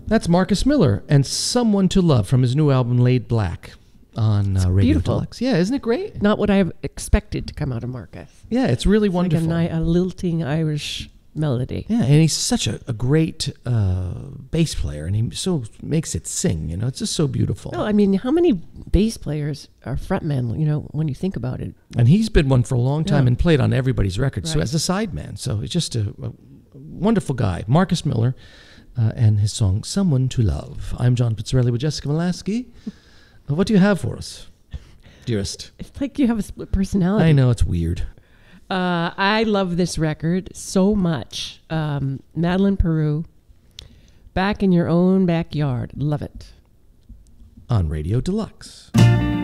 That's Marcus Miller and Someone to Love from his new album Laid Black on Radio beautiful. Deluxe. Yeah, isn't it great? Not what I have expected to come out of Marcus. Yeah, it's really wonderful. Like a lilting Irish melody. Yeah, and he's such a great bass player, and he so makes it sing. It's just so beautiful. Well, I mean, how many bass players are frontmen? When you think about it. And he's been one for a long time and played on everybody's records. So Right. as a sideman, so it's just a wonderful guy, Marcus Miller, and his song "Someone to Love." I'm John Pizzarelli with Jessica Molaski. What do you have for us, dearest? It's like you have a split personality. I know it's weird. I love this record so much. Madeline Peru, Back in Your Own Backyard. Love it. On Radio Deluxe.